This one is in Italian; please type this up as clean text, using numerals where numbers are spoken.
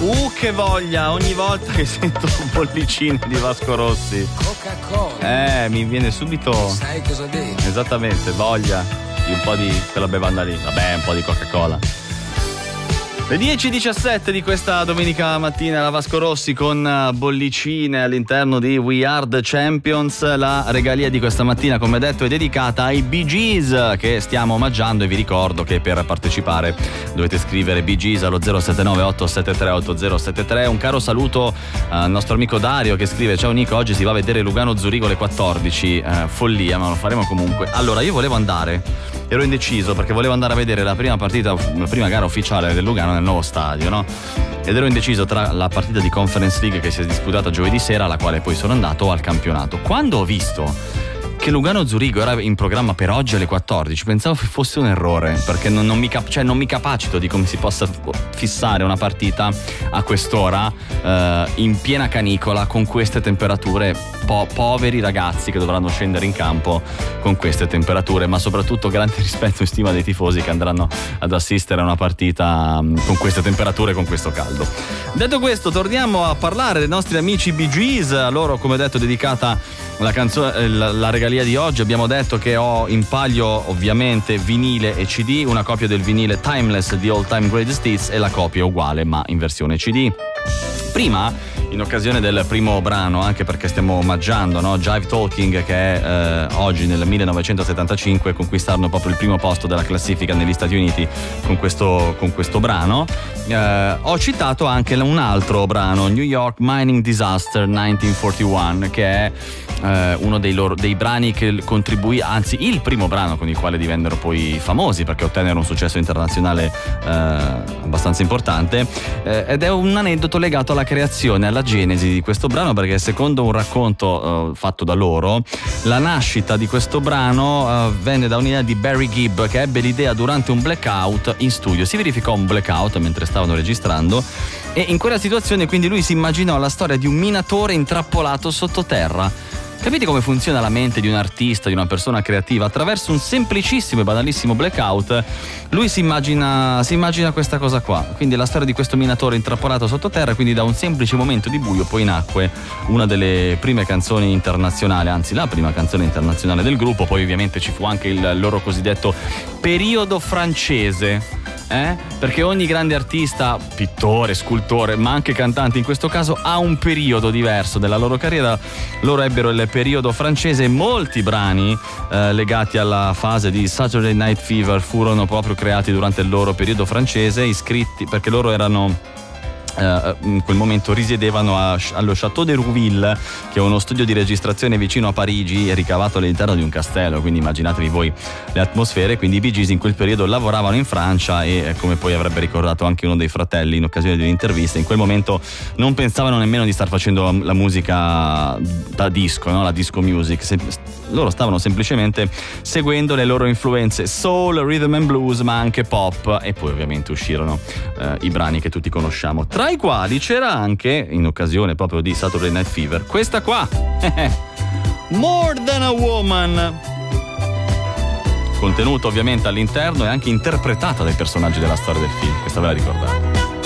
Che voglia, ogni volta che sento bollicine di Vasco Rossi. Coca-Cola. Mi viene subito. Sai cosa bevi? Esattamente, voglia di un po' di quella bevanda lì. Vabbè, un po' di Coca-Cola. Le 10:17 di questa domenica mattina, la Vasco Rossi con bollicine all'interno di We Are the Champions. La regalia di questa mattina, come detto, è dedicata ai Bee Gees che stiamo omaggiando, e vi ricordo che per partecipare dovete scrivere Bee Gees allo 079-873-8073. Un caro saluto al nostro amico Dario che scrive: ciao Nico, oggi si va a vedere Lugano Zurigo alle 14. Follia, ma lo faremo comunque. Allora, io volevo andare, ero indeciso perché volevo andare a vedere la prima partita, la prima gara ufficiale del Lugano nel nuovo stadio, no? Ed ero indeciso tra la partita di Conference League che si è disputata giovedì sera, alla quale poi sono andato, o al campionato. Quando ho visto che Lugano Zurigo era in programma per oggi alle 14, pensavo fosse un errore, perché non mi capacito di come si possa fissare una partita a quest'ora, in piena canicola, con queste temperature. Poveri ragazzi che dovranno scendere in campo con queste temperature, ma soprattutto grande rispetto e stima dei tifosi che andranno ad assistere a una partita con queste temperature, con questo caldo. Detto questo, torniamo a parlare dei nostri amici Bee Gees. A loro, come detto, dedicata la canzone, la regalia di oggi. Abbiamo detto che ho in palio ovviamente vinile e CD, una copia del vinile Timeless di All Time Greatest Hits e la copia uguale ma in versione CD. Prima, in occasione del primo brano, anche perché stiamo omaggiando, no? Jive Talking, che è oggi nel 1975 conquistarono proprio il primo posto della classifica negli Stati Uniti con questo brano, ho citato anche un altro brano, New York Mining Disaster 1941, che è uno dei brani che contribuì, anzi il primo brano con il quale divennero poi famosi, perché ottennero un successo internazionale abbastanza importante, ed è un aneddoto legato alla creazione, alla genesi di questo brano, perché secondo un racconto fatto da loro, la nascita di questo brano venne da un'idea di Barry Gibb, che ebbe l'idea durante un blackout in studio. Si verificò un blackout mentre stavano registrando, e in quella situazione quindi lui si immaginò la storia di un minatore intrappolato sottoterra. Capite come funziona la mente di un artista, di una persona creativa? Attraverso un semplicissimo e banalissimo blackout lui si immagina questa cosa qua. Quindi la storia di questo minatore intrappolato sottoterra, quindi da un semplice momento di buio poi nacque una delle prime canzoni internazionali, anzi la prima canzone internazionale del gruppo. Poi ovviamente ci fu anche il loro cosiddetto periodo francese. Perché ogni grande artista, pittore, scultore, ma anche cantante in questo caso, ha un periodo diverso della loro carriera. Loro ebbero il periodo francese e molti brani legati alla fase di Saturday Night Fever furono proprio creati durante il loro periodo francese, iscritti perché loro erano in quel momento risiedevano allo Château de Rouville, che è uno studio di registrazione vicino a Parigi, ricavato all'interno di un castello, quindi immaginatevi voi le atmosfere. Quindi i Bee Gees in quel periodo lavoravano in Francia e, come poi avrebbe ricordato anche uno dei fratelli in occasione di un'intervista, in quel momento non pensavano nemmeno di star facendo la musica da disco, no? La disco music. Loro stavano semplicemente seguendo le loro influenze soul, rhythm and blues, ma anche pop, e poi ovviamente uscirono i brani che tutti conosciamo, tra i quali c'era anche, in occasione proprio di Saturday Night Fever, questa qua More Than a Woman, contenuta ovviamente all'interno e anche interpretata dai personaggi della storia del film. Questa ve la ricordate?